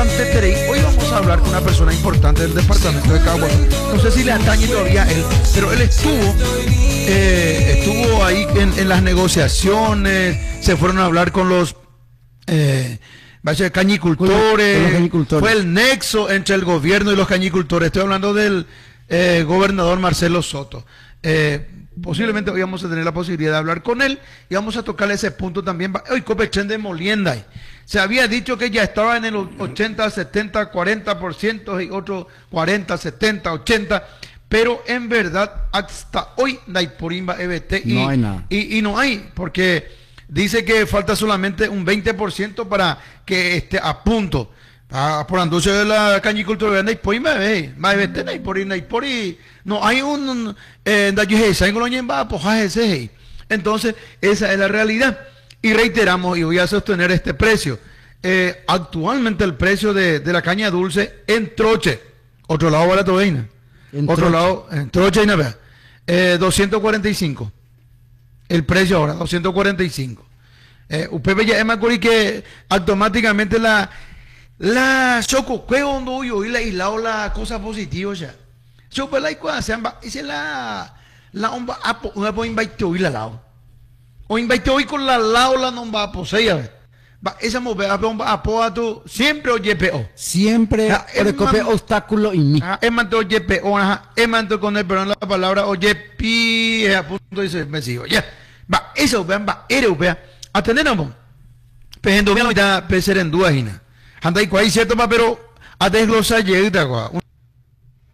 bastante Terei. Hoy vamos a hablar con una persona importante del departamento de Caguas. No sé si le atañe todavía él, pero él estuvo ahí en las negociaciones, se fueron a hablar con los cañicultores, fue el nexo entre el gobierno y los cañicultores. Estoy hablando del gobernador Marcelo Soto. Posiblemente hoy vamos a tener la posibilidad de hablar con él y vamos a tocarle ese punto también. Hoy Copechén de Molienda. Se había dicho que ya estaba en el 80, 70, 40% y otro 40, 70, 80, pero en verdad hasta hoy Naiporimba EBT no hay nada. Y no hay, porque dice que falta solamente un 20% para que esté a punto. Por anuncio de la cañicultura de Naiporimba EBT, Naipori, no hay un entonces esa es la realidad. Y reiteramos, y voy a sostener este precio. Actualmente el precio de la caña dulce en troche, otro lado barato veina, otro lado en troche y 245. El precio ahora, 245. Usted ya es más que automáticamente la choco, ¿qué hondo yo? Y la cosa positiva ya. Yo pues la cosa se llama, esa la omba apo, una po invite hoy la lao. O invite hoy con la lao la nomba apo, esa mujer apo a tu siempre o YPO. Siempre recoge obstáculo y mi. Emanto YPO, emanto con el perdón la palabra o YP, a punto dice me sigo. Ya. Va, eso vean, va, vea. Atenemos. Pejendo bien ahorita pecer en duda hina. Anda y cuál cierto pa pero a desglosar llega,